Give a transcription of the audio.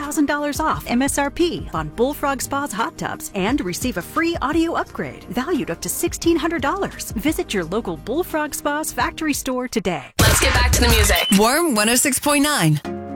$1,000 off MSRP on Bullfrog Spa's hot tubs and receive a free audio upgrade valued up to $1,600. Visit your local Bullfrog Spa's factory store today. Let's get back to the music. Warm 106.9.